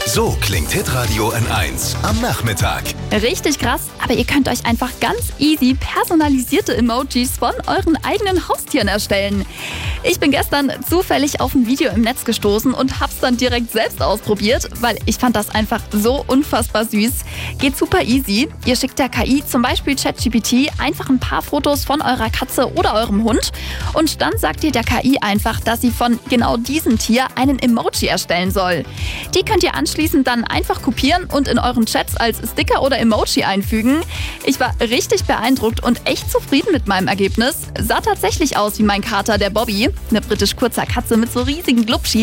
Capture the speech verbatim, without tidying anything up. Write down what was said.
So klingt Hitradio N eins am Nachmittag. Richtig krass, aber ihr könnt euch einfach ganz easy personalisierte Emojis von euren eigenen Haustieren erstellen. Ich bin gestern zufällig auf ein Video im Netz gestoßen und hab's dann direkt selbst ausprobiert, weil ich fand das einfach so unfassbar süß. Geht super easy. Ihr schickt der K I, zum Beispiel ChatGPT, einfach ein paar Fotos von eurer Katze oder eurem Hund und dann sagt ihr der K I einfach, dass sie von genau diesem Tier einen Emoji erstellen soll. Die könnt ihr anschließend dann einfach kopieren und in euren Chats als Sticker oder Emoji einfügen. Ich war richtig beeindruckt und echt zufrieden mit meinem Ergebnis. Sah tatsächlich aus wie mein Kater, der Bobby, eine britisch kurzer Katze mit so riesigen Glubschis.